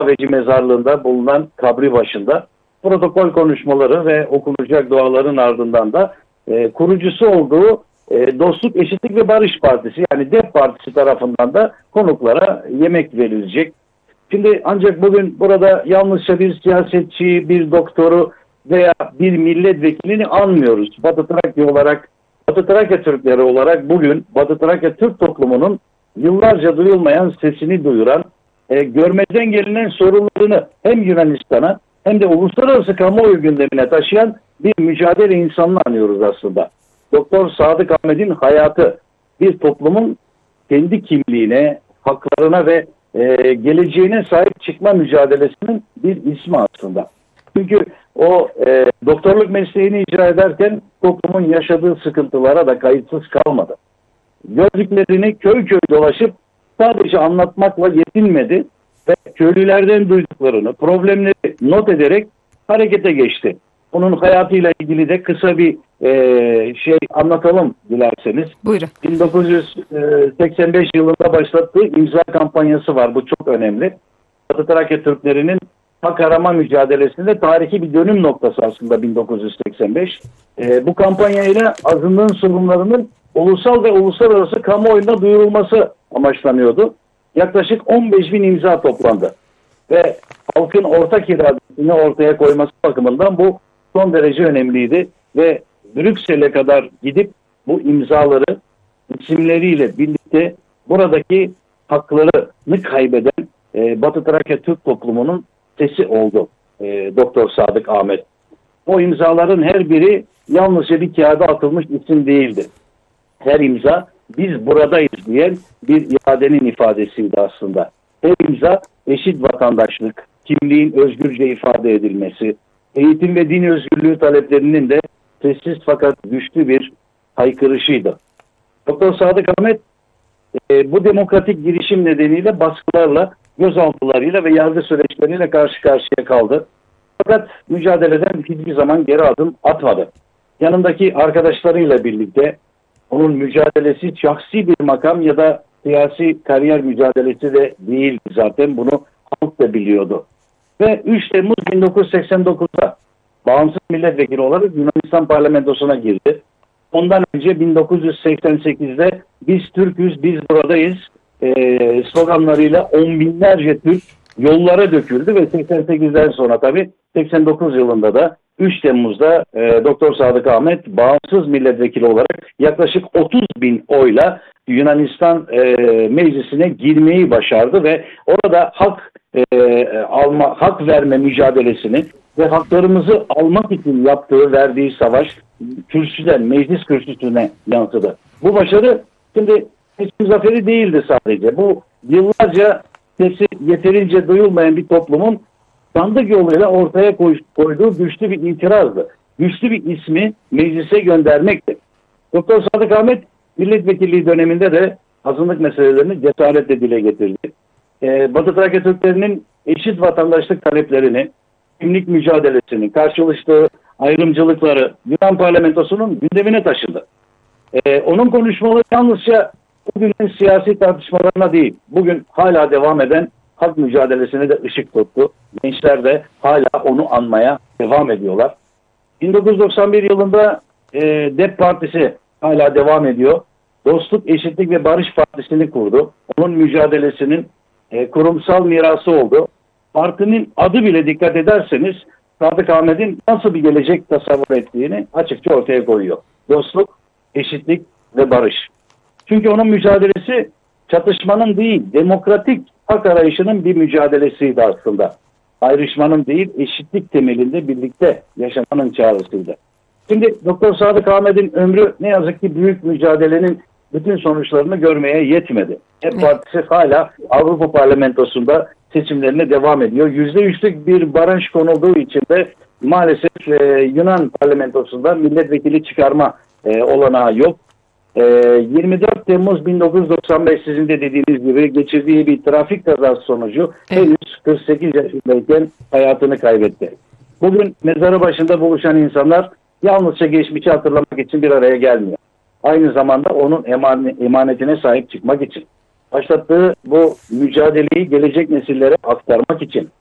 Kahveci mezarlığında bulunan kabri başında protokol konuşmaları ve okunacak duaların ardından da kurucusu olduğu Dostluk, Eşitlik ve Barış Partisi, yani DEP Partisi tarafından da konuklara yemek verilecek. Şimdi ancak bugün burada yalnızca bir siyasetçi, bir doktoru veya bir milletvekilini anmıyoruz. Batı Trakya olarak, Batı Trakya Türkleri olarak bugün Batı Trakya Türk toplumunun yıllarca duyulmayan sesini duyuran, görmezden gelinen sorunlarını hem Yunanistan'a hem de uluslararası kamuoyu gündemine taşıyan bir mücadele insanını anıyoruz aslında. Doktor Sadık Ahmet'in hayatı bir toplumun kendi kimliğine, haklarına ve geleceğine sahip çıkma mücadelesinin bir ismi aslında. Çünkü o doktorluk mesleğini icra ederken toplumun yaşadığı sıkıntılara da kayıtsız kalmadı. Gördüklerini köy köy dolaşıp sadece anlatmakla yetinmedi ve köylülerden duyduklarını, problemleri not ederek harekete geçti. Onun hayatıyla ilgili de kısa bir şey anlatalım dilerseniz. Buyurun. 1985 yılında başlattığı imza kampanyası var. Bu çok önemli. Batı Trakya Türklerinin hak arama mücadelesinde tarihi bir dönüm noktası aslında 1985. Bu kampanyayla azınlığın sorunlarının ulusal ve uluslararası kamuoyunda duyurulması amaçlanıyordu. Yaklaşık 15 bin imza toplandı. Ve halkın ortak iradesini ortaya koyması bakımından bu son derece önemliydi. Ve Brüksel'e kadar gidip bu imzaları isimleriyle birlikte buradaki haklarını kaybeden Batı Trakya Türk toplumunun sesi oldu Doktor Sadık Ahmet. O imzaların her biri yalnızca bir kağıda atılmış isim değildi. Her imza biz buradayız diyen bir iradenin ifadesiydi aslında. Her imza eşit vatandaşlık, kimliğin özgürce ifade edilmesi, eğitim ve din özgürlüğü taleplerinin de sessiz fakat güçlü bir haykırışıydı. Doktor Sadık Ahmet bu demokratik girişim nedeniyle baskılarla, gözaltılarıyla ve yargı süreçleriyle karşı karşıya kaldı. Fakat mücadeleden hiçbir zaman geri adım atmadı. Yanındaki arkadaşlarıyla birlikte onun mücadelesi şahsi bir makam ya da siyasi kariyer mücadelesi de değildi zaten. Bunu halk da biliyordu. Ve 3 Temmuz 1989'da bağımsız milletvekili olarak Yunanistan parlamentosuna girdi. Ondan önce 1988'de biz Türk'üz, biz buradayız sloganlarıyla on binlerce Türk yollara döküldü ve 88'den sonra tabii 89 yılında da 3 Temmuz'da Doktor Sadık Ahmet bağımsız milletvekili olarak yaklaşık 30 bin oyla Yunanistan meclisine girmeyi başardı ve orada hak verme mücadelesini ve haklarımızı almak için verdiği savaş kürsüden, meclis kürsüsüne yansıdı. Bu başarı şimdi seçim zaferi değildi sadece. Bu yıllarca sesi yeterince duyulmayan bir toplumun sandık yoluyla ortaya koyduğu güçlü bir itirazdı. Güçlü bir ismi meclise göndermekti. Doktor Sadık Ahmet milletvekilliği döneminde de azınlık meselelerini cesaretle dile getirdi. Batı Trakya Türklerinin eşit vatandaşlık taleplerini, kimlik mücadelesini, karşılaştığı ayrımcılıkları Yunan parlamentosunun gündemine taşıdı. Onun konuşmaları yalnızca bugünün siyasi tartışmalarına değil, bugün hala devam eden hak mücadelesine de ışık tuttu. Gençler de hala onu anmaya devam ediyorlar. 1991 yılında DEP Partisi hala devam ediyor. Dostluk, Eşitlik ve Barış Partisi'ni kurdu. Onun mücadelesinin kurumsal mirası oldu. Partinin adı bile dikkat ederseniz Sadık Ahmet'in nasıl bir gelecek tasavvur ettiğini açıkça ortaya koyuyor. Dostluk, eşitlik ve barış. Çünkü onun mücadelesi çatışmanın değil, demokratik hak arayışının bir mücadelesiydi aslında. Ayrışmanın değil, eşitlik temelinde birlikte yaşamanın çağrısıydı. Şimdi Doktor Sadık Ahmet'in ömrü ne yazık ki büyük mücadelenin bütün sonuçlarını görmeye yetmedi. DEP Partisi hala Avrupa Parlamentosu'nda seçimlerine devam ediyor. %3'lük bir baraj konulduğu için de maalesef Yunan parlamentosunda milletvekili çıkarma olanağı yok. 24 Temmuz 1995 sizin de dediğiniz gibi geçirdiği bir trafik kazası sonucu henüz 48 yaşındayken hayatını kaybetti. Bugün mezarı başında buluşan insanlar yalnızca geçmişi hatırlamak için bir araya gelmiyor. Aynı zamanda onun emanetine sahip çıkmak için. başlattığı bu mücadeleyi gelecek nesillere aktarmak için